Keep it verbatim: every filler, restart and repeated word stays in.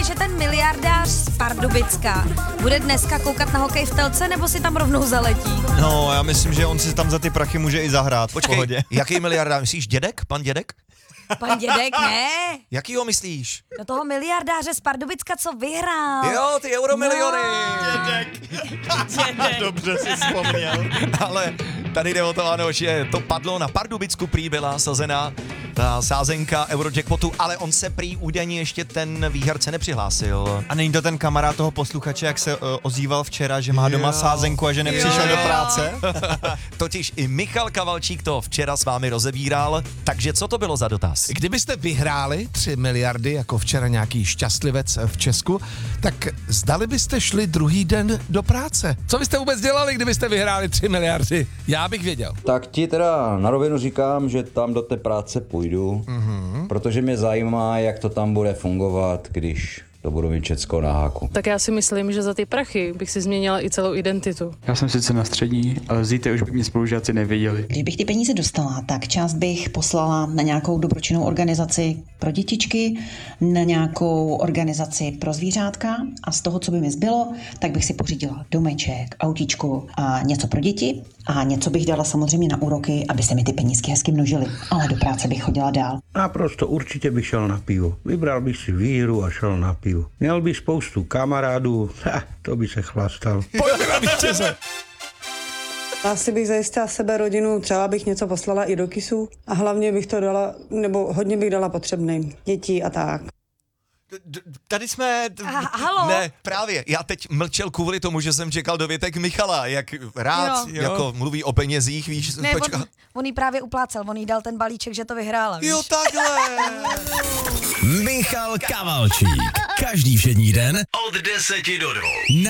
že ten miliardář z Pardubicka bude dneska koukat na hokej v Telce, nebo si tam rovnou zaletí? No, já myslím, že on si tam za ty prachy může i zahrát. Počkej, v pohodě. jaký miliardář? Myslíš dědek? Pan dědek? Pan dědek, ne? Jaký ho myslíš? Do toho miliardáře z Pardubicka, co vyhrál. Jo, ty euromiliony. No. Dědek. Dobře si vzpomněl. Ale tady jde o to, ano, že to padlo na Pardubicku, prý byla sazená ta sázenka Eurojackpotu, ale on se prý údajně ještě ten výherce nepřihlásil. A není to ten kamarád toho posluchače, jak se uh, ozýval včera, že má doma jo. sázenku a že nepřišel jo. do práce? Totiž i Michal Kavalčík to včera s vámi rozebíral, takže co to bylo za dotaz? Kdybyste vyhráli tři miliardy, jako včera nějaký šťastlivec v Česku, tak zdali byste šli druhý den do práce? Co byste vůbec dělali, kdybyste vyhráli tři miliardy? Já bych věděl. Tak ti teda na rovinu říkám, že tam do té práce půjdu, mm-hmm. protože mě zajímá, jak to tam bude fungovat, když to budu mít všecko na háku. Tak já si myslím, že za ty prachy bych si změnila i celou identitu. Já jsem sice na střední, ale zítra už by mě spolužáci nevěděli. Kdybych ty peníze dostala, tak část bych poslala na nějakou dobročinnou organizaci pro dětičky, na nějakou organizaci pro zvířátka a z toho, co by mi zbylo, tak bych si pořídila domeček, autíčku a něco pro děti a něco bych dala samozřejmě na úroky, aby se mi ty penízky hezky množily. Ale do práce bych chodila dál. Naprosto určitě bych šel na pivo. Vybral bych si víru a šel na pivo. Měl by spoustu kamarádů, ha, to by se chlastal. Pojďme na vítěze. Asi bych zajistila sebe rodinu, třeba bych něco poslala i do kisu a hlavně bych to dala, nebo hodně bych dala potřebným. Děti a tak. Tady jsme... A, halo? Ne, právě. Já teď mlčel kvůli tomu, že jsem čekal dovětek Michala, jak rád Jo. jako mluví o penězích, víš. Ne, počka. on, on jí právě uplácel, on jí dal ten balíček, že to vyhrála, víš? Jo, takhle. Michal Kavalčík. Každý všední den od deseti do dvou.